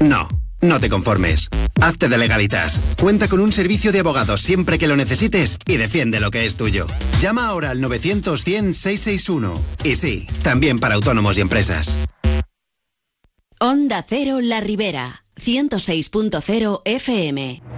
No, no te conformes. Hazte de Legalitas. Cuenta con un servicio de abogados siempre que lo necesites y defiende lo que es tuyo. Llama ahora al 900-100-661. Y sí, también para autónomos y empresas. Onda Cero La Ribera, 106.0 FM.